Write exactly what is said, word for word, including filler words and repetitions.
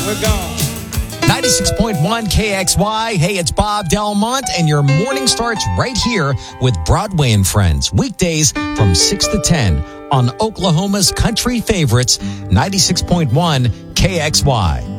We're gone. ninety-six point one K X Y. Hey, it's Bob Delmont, and your morning starts right here with Broadway and Friends. Weekdays from six to ten on Oklahoma's country favorites, ninety-six point one K X Y.